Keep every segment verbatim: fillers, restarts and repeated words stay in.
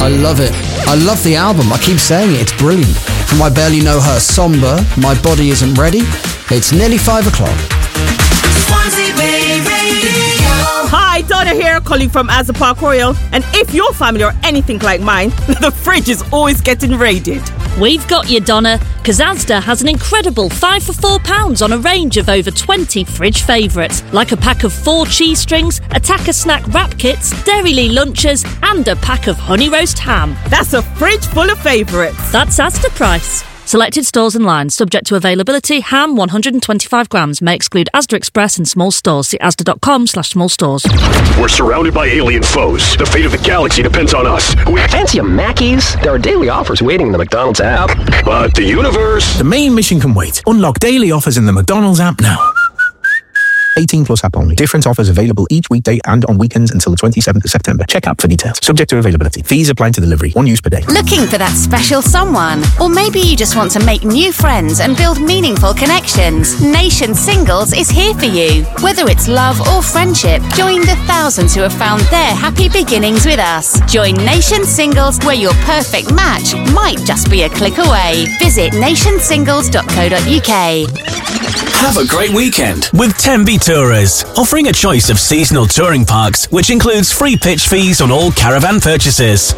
I love it. I love the album. I keep saying it. It's brilliant. From I Barely Know Her, Somber, My Body Isn't Ready. It's nearly five o'clock. Swansea Bay Radio. Hi, Donna here, calling from Asda Park Royal. And if your family are anything like mine, the fridge is always getting raided. We've got you, Donna, because Asda has an incredible five for four pounds on a range of over twenty fridge favourites, like a pack of four cheese strings, Attacker snack wrap kits, Dairylea lunches, and a pack of honey roast ham. That's a fridge full of favourites. That's Asda price. Selected stores and lines, subject to availability. Ham one hundred twenty-five grams, may exclude Asda Express and small stores. See asda.com slash small stores. We're surrounded by alien foes. The fate of the galaxy depends on us. We fancy a Mackey's? There are daily offers waiting in the McDonald's app. But the universe... The main mission can wait. Unlock daily offers in the McDonald's app now. eighteen plus app only. Different offers available each weekday and on weekends until the twenty-seventh of September. Check app for details. Subject to availability. Fees apply to delivery. One use per day. Looking for that special someone? Or maybe you just want to make new friends and build meaningful connections? Nation Singles is here for you. Whether it's love or friendship, join the thousands who have found their happy beginnings with us. Join Nation Singles, where your perfect match might just be a click away. Visit nation singles dot co dot uk. Have a great weekend with Tenby Tourers, offering a choice of seasonal touring parks, which includes free pitch fees on all caravan purchases.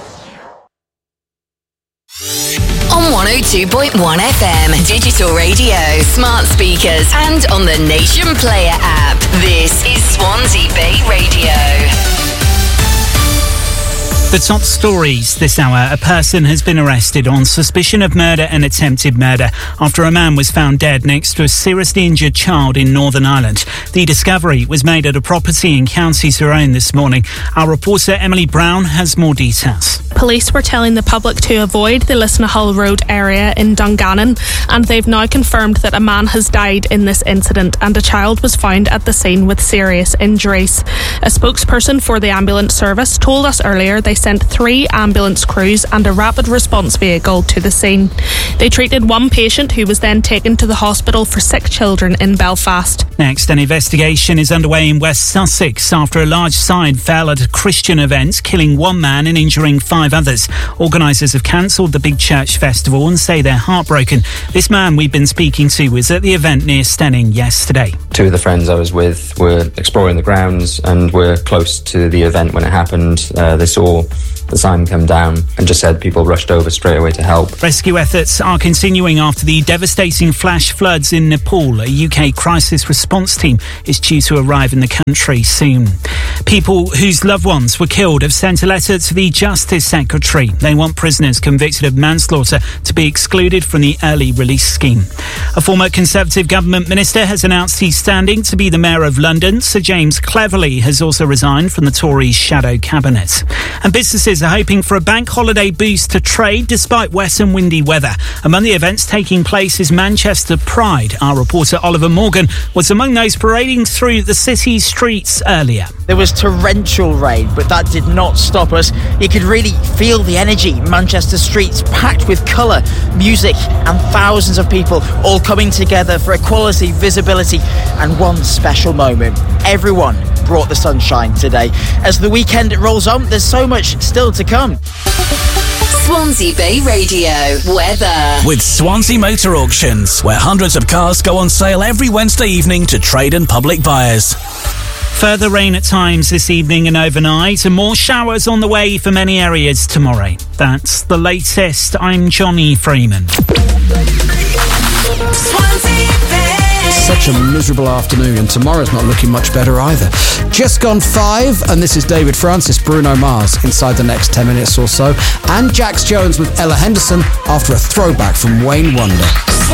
On one oh two point one F M, digital radio, smart speakers, and on the Nation Player app. This is Swansea Bay Radio. The top stories this hour. A person has been arrested on suspicion of murder and attempted murder after a man was found dead next to a seriously injured child in Northern Ireland. The discovery was made at a property in County Tyrone this morning. Our reporter Emily Brown has more details. Police were telling the public to avoid the Lisnahull Road area in Dungannon, and they've now confirmed that a man has died in this incident and a child was found at the scene with serious injuries. A spokesperson for the ambulance service told us earlier they sent three ambulance crews and a rapid response vehicle to the scene. They treated one patient who was then taken to the hospital for sick children in Belfast. Next, an investigation is underway in West Sussex after a large sign fell at a Christian event, killing one man and injuring five others. Organisers have cancelled the big church festival and say they're heartbroken. This man we've been speaking to was at the event near Stenning yesterday. Two of the friends I was with were exploring the grounds and were close to the event when it happened. Uh, they saw the sign come down and just said people rushed over straight away to help. Rescue efforts are continuing after the devastating flash floods in Nepal. A U K crisis response team is due to arrive in the country soon. People whose loved ones were killed have sent a letter to the Justice Secretary. They want prisoners convicted of manslaughter to be excluded from the early release scheme. A former Conservative government minister has announced he's standing to be the Mayor of London. Sir James Cleverly has also resigned from the Tories' shadow cabinet. And businesses are hoping for a bank holiday boost to trade despite wet and windy weather. Among the events taking place is Manchester Pride. Our reporter Oliver Morgan was among those parading through the city's streets earlier. There was torrential rain, but that did not stop us. You could really feel the energy. Manchester streets packed with colour, music and thousands of people all coming together for equality, visibility and one special moment. Everyone brought the sunshine today. As the weekend rolls on, there's so much still to come. Swansea Bay Radio weather. With Swansea Motor Auctions, where hundreds of cars go on sale every Wednesday evening to trade and public buyers. Further rain at times this evening and overnight, and more showers on the way for many areas tomorrow. That's the latest. I'm Johnny Freeman. Such a miserable afternoon, and tomorrow's not looking much better either. Just gone five, and this is David Francis, Bruno Mars, inside the next ten minutes or so, and Jax Jones with Ella Henderson after a throwback from Wayne Wonder.